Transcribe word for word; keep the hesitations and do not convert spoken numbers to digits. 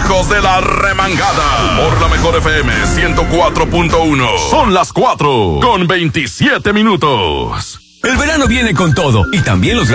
hijos de la remangada. Por la mejor F M ciento cuatro punto uno. Son las cuatro con veintisiete minutos. El verano viene con todo y también los